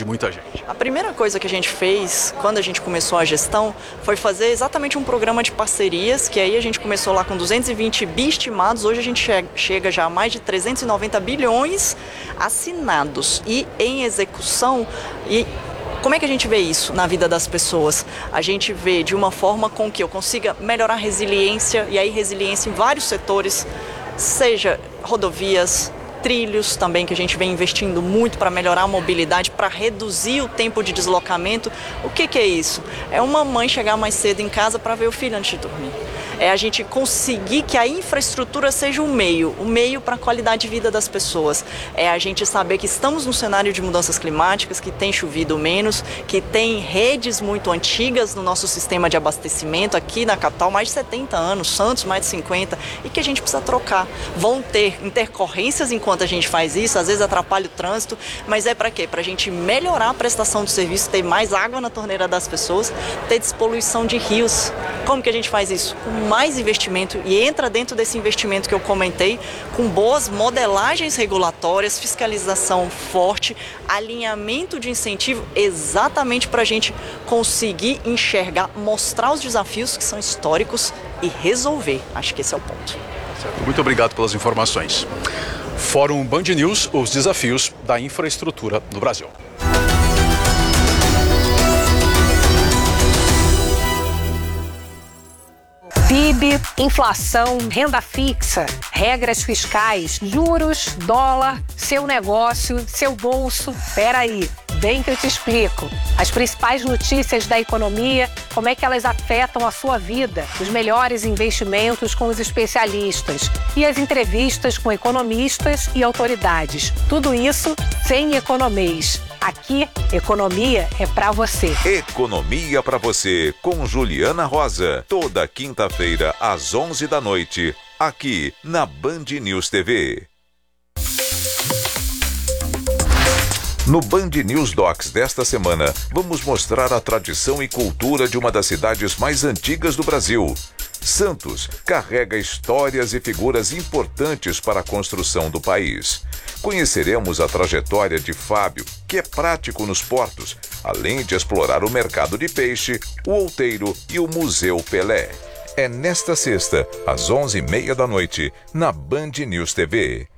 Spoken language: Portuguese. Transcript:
de muita gente. A primeira coisa que a gente fez quando a gente começou a gestão foi fazer exatamente um programa de parcerias, que aí a gente começou lá com 220 bi estimados, hoje a gente chega já a mais de 390 bilhões assinados e em execução. E como é que a gente vê isso na vida das pessoas? A gente vê de uma forma com que eu consiga melhorar a resiliência, e aí resiliência em vários setores, seja rodovias, trilhos também, que a gente vem investindo muito para melhorar a mobilidade, para reduzir o tempo de deslocamento. O que é isso? É uma mãe chegar mais cedo em casa para ver o filho antes de dormir. É a gente conseguir que a infraestrutura seja o meio para a qualidade de vida das pessoas. É a gente saber que estamos num cenário de mudanças climáticas, que tem chovido menos, que tem redes muito antigas no nosso sistema de abastecimento aqui na capital, mais de 70 anos, Santos mais de 50, e que a gente precisa trocar. Vão ter intercorrências enquanto a gente faz isso, às vezes atrapalha o trânsito, mas é para quê? Para a gente melhorar a prestação do serviço, ter mais água na torneira das pessoas, ter despoluição de rios. Como que a gente faz isso? Com mais investimento, e entra dentro desse investimento que eu comentei, com boas modelagens regulatórias, fiscalização forte, alinhamento de incentivo, exatamente para a gente conseguir enxergar, mostrar os desafios que são históricos e resolver. Acho que esse é o ponto. Muito obrigado pelas informações. Fórum Band News, os desafios da infraestrutura no Brasil. PIB, inflação, renda fixa, regras fiscais, juros, dólar, seu negócio, seu bolso. Peraí, vem que eu te explico. As principais notícias da economia, como é que elas afetam a sua vida, os melhores investimentos com os especialistas e as entrevistas com economistas e autoridades. Tudo isso sem economês. Aqui, economia é pra você. Economia pra você, com Juliana Rosa. Toda quinta-feira, às 11 da noite, aqui na Band News TV. No Band News Docs desta semana, vamos mostrar a tradição e cultura de uma das cidades mais antigas do Brasil. Santos carrega histórias e figuras importantes para a construção do país. Conheceremos a trajetória de Fábio, que é prático nos portos, além de explorar o mercado de peixe, o outeiro e o Museu Pelé. É nesta sexta, às 11h30 da noite, na Band News TV.